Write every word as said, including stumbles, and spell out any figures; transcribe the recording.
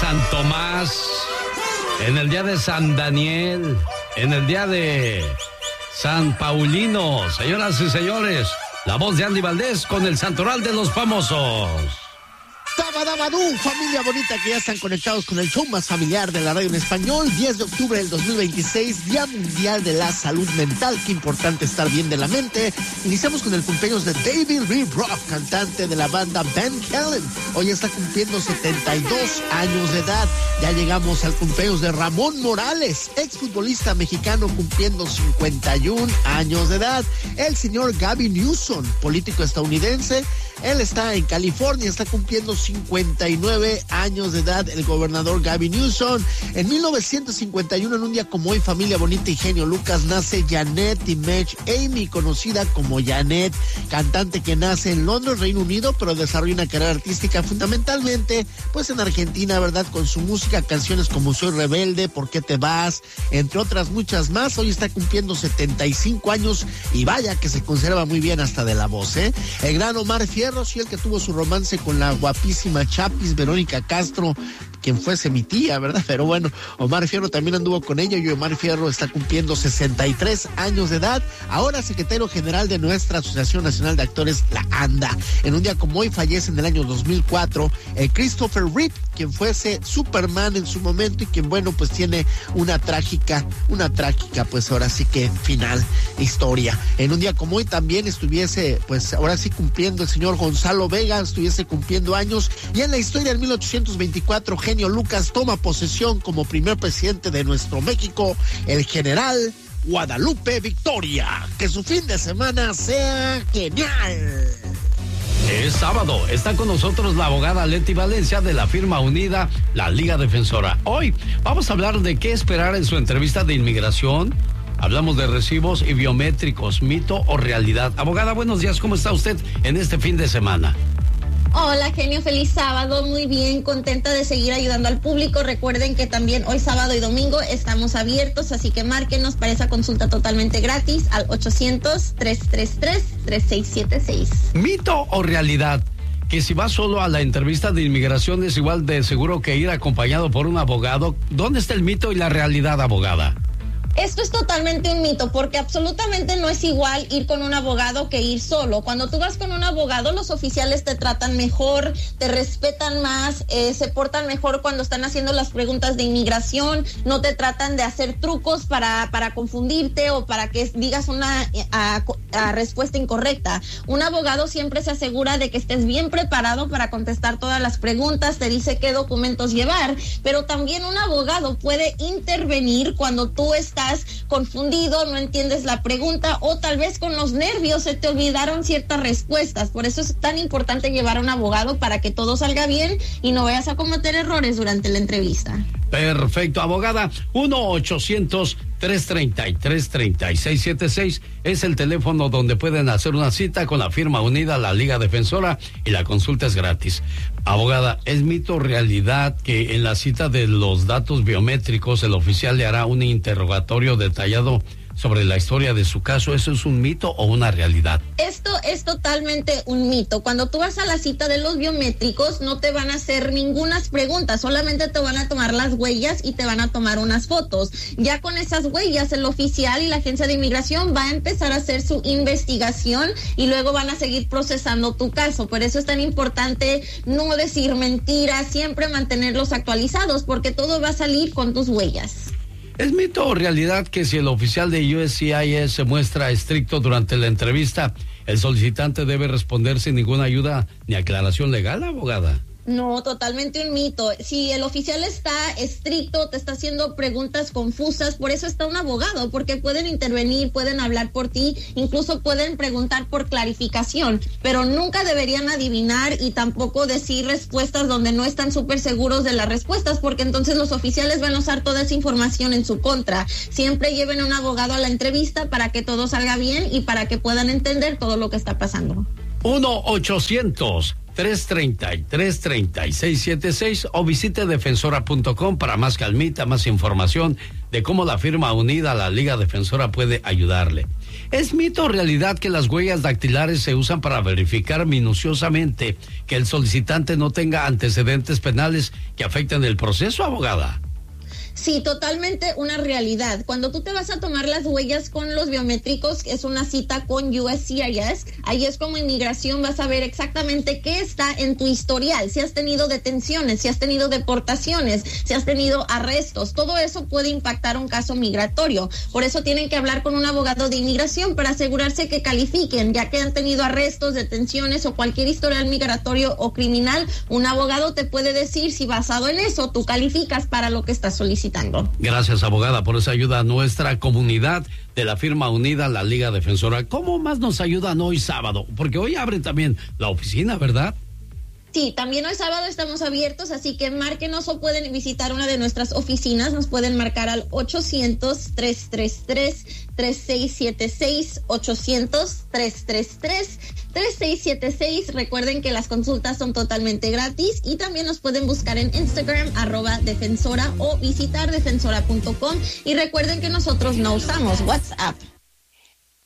San Tomás, en el día de San Daniel, en el día de San Paulino. Señoras y señores, la voz de Andy Valdés con el Santoral de los Famosos. Tabadabadú, familia bonita que ya están conectados con el show más familiar de la radio en español. diez de octubre del dos mil veintiséis, Día Mundial de la Salud Mental. Qué importante estar bien de la mente. Iniciamos con el cumpleaños de David Lee Roth, cantante de la banda Van Halen. Hoy está cumpliendo setenta y dos años de edad. Ya llegamos al cumpleaños de Ramón Morales, exfutbolista mexicano, cumpliendo cincuenta y un años de edad. El señor Gavin Newsom, político estadounidense. Él está en California, está cumpliendo cincuenta y nueve años de edad, el gobernador Gavin Newsom. En mil novecientos cincuenta y uno, en un día como hoy, familia bonita y genio Lucas, nace Janet Image Amy, conocida como Janet, cantante que nace en Londres, Reino Unido, pero desarrolla una carrera artística fundamentalmente, pues en Argentina, ¿verdad? Con su música, canciones como Soy Rebelde, ¿Por qué te vas? Entre otras muchas más. Hoy está cumpliendo setenta y cinco años y vaya que se conserva muy bien hasta de la voz, ¿eh? El gran Omar Fierro, sí, el que tuvo su romance con la guapísima Chapis, Verónica Castro, quien fuese mi tía, ¿verdad? Pero bueno, Omar Fierro también anduvo con ella y Omar Fierro está cumpliendo sesenta y tres años de edad, ahora secretario general de nuestra Asociación Nacional de Actores, la ANDA. En un día como hoy fallece en el año dos mil cuatro el Christopher Reeve, quien fuese Superman en su momento y quien, bueno, pues tiene una trágica, una trágica, pues ahora sí que final, historia. En un día como hoy también estuviese, pues ahora sí cumpliendo el señor Gonzalo Vega, estuviese cumpliendo años, y en la historia en mil ochocientos veinticuatro, genio Lucas toma posesión como primer presidente de nuestro México, el general Guadalupe Victoria. Que su fin de semana sea genial. Es sábado, está con nosotros la abogada Leti Valencia de la firma unida, la Liga Defensora. Hoy vamos a hablar de qué esperar en su entrevista de inmigración. Hablamos de recibos y biométricos, mito o realidad. Abogada, buenos días, ¿cómo está usted en este fin de semana? Hola, genio, feliz sábado, muy bien, contenta de seguir ayudando al público. Recuerden que también hoy sábado y domingo estamos abiertos, así que márquenos para esa consulta totalmente gratis al ochocientos, trescientos treinta y tres, treinta y seis setenta y seis. ¿Mito o realidad? Que si vas solo a la entrevista de inmigración es igual de seguro que ir acompañado por un abogado. ¿Dónde está el mito y la realidad, abogada? Esto es totalmente un mito, porque absolutamente no es igual ir con un abogado que ir solo. Cuando tú vas con un abogado, los oficiales te tratan mejor, te respetan más, eh, se portan mejor cuando están haciendo las preguntas de inmigración, no te tratan de hacer trucos para, para confundirte o para que digas una a, a respuesta incorrecta. Un abogado siempre se asegura de que estés bien preparado para contestar todas las preguntas, te dice qué documentos llevar, pero también un abogado puede intervenir cuando tú estás confundido, no entiendes la pregunta o tal vez con los nervios se te olvidaron ciertas respuestas. Por eso es tan importante llevar a un abogado para que todo salga bien y no vayas a cometer errores durante la entrevista. Perfecto, abogada. uno ochocientos, trescientos treinta y tres, treinta y seis setenta y seis es el teléfono donde pueden hacer una cita con la firma unida, la Liga Defensora, y la consulta es gratis. Abogada, ¿es mito o realidad que en la cita de los datos biométricos el oficial le hará un interrogatorio detallado sobre la historia de su caso? ¿Eso es un mito o una realidad? Esto es totalmente un mito. Cuando tú vas a la cita de los biométricos no te van a hacer ninguna pregunta, solamente te van a tomar las huellas y te van a tomar unas fotos. Ya con esas huellas el oficial y la agencia de inmigración va a empezar a hacer su investigación y luego van a seguir procesando tu caso. Por eso es tan importante no decir mentiras, siempre mantenerlos actualizados porque todo va a salir con tus huellas. ¿Es mito o realidad que si el oficial de U S C I S se muestra estricto durante la entrevista, el solicitante debe responder sin ninguna ayuda ni aclaración legal, abogada? No, totalmente un mito. Si el oficial está estricto, te está haciendo preguntas confusas, por eso está un abogado, porque pueden intervenir, pueden hablar por ti, incluso pueden preguntar por clarificación, pero nunca deberían adivinar y tampoco decir respuestas donde no están súper seguros de las respuestas, porque entonces los oficiales van a usar toda esa información en su contra. Siempre lleven a un abogado a la entrevista para que todo salga bien y para que puedan entender todo lo que está pasando. uno ochocientos, tres treinta y tres, treinta y seis setenta y seis o visite defensora punto com para más calmita, más información de cómo la firma unida a la Liga Defensora puede ayudarle. ¿Es mito o realidad que las huellas dactilares se usan para verificar minuciosamente que el solicitante no tenga antecedentes penales que afecten el proceso, abogada? Sí, totalmente una realidad. Cuando tú te vas a tomar las huellas con los biométricos, es una cita con U S C I S, ahí es como inmigración vas a ver exactamente qué está en tu historial, si has tenido detenciones, si has tenido deportaciones, si has tenido arrestos, todo eso puede impactar un caso migratorio. Por eso tienen que hablar con un abogado de inmigración para asegurarse que califiquen, ya que han tenido arrestos, detenciones o cualquier historial migratorio o criminal, un abogado te puede decir si basado en eso tú calificas para lo que estás solicitando. Gracias, abogada, por esa ayuda a nuestra comunidad de la firma unida, la Liga Defensora. ¿Cómo más nos ayudan hoy sábado? Porque hoy abren también la oficina, ¿verdad? Sí, también hoy sábado estamos abiertos, así que márquenos o pueden visitar una de nuestras oficinas. Nos pueden marcar al ochocientos, tres tres tres, tres seis siete seis, ochocientos, tres tres tres, tres seis siete seis. Recuerden que las consultas son totalmente gratis y también nos pueden buscar en Instagram, arroba defensora, o visitar defensora punto com. Y recuerden que nosotros no usamos WhatsApp.